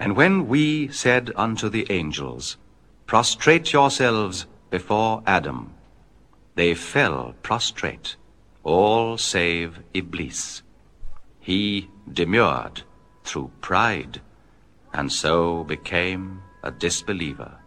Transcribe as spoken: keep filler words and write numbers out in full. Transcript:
And when we said unto the angels, Prostrate yourselves before Adam, they fell prostrate, all save Iblis. He demurred through pride, and so became a disbeliever.